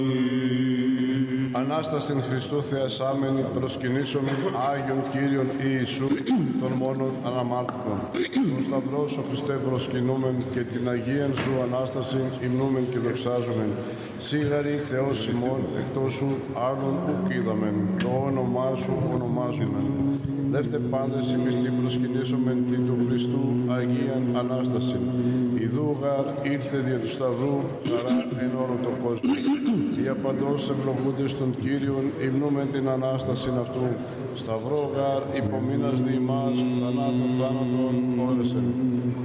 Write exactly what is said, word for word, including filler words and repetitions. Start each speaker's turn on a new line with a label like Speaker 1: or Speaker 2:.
Speaker 1: Ανάστασιν Χριστού θεασάμενη προσκυνήσομεν Άγιον Κύριον Ιησού των μόνων αναμάρτητων. Τον Σταυρό σου Χριστέ προσκυνούμεν και την Αγίαν σου Ανάστασιν υμνούμεν και δοξάζομεν. Σίγαρη Θεός ημών εκτός σου άλλον ουκ είδαμεν. Το όνομά σου ονομάζομεν. Δεύτε πάντες η πιστή προσκυνήσομεν την του Χριστού Αγίαν Ανάστασιν. Ιδού γαρ ήρθε δια του Σταυρού χαρά εν όλο τον κόσμο. Οι απαντός ευλογούντες των Κύριων υμνούμεν την Ανάστασιν αυτού. Σταυρό γαρ υπομείνας δι' ημάς θανάτων θάνατον όρεσεν.